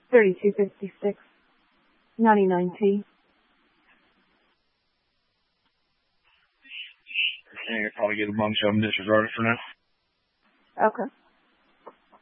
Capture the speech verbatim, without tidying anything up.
thirty-two fifty-six, ninety-nine P. I think I'll probably get a bunch of them disregarded for now. Okay.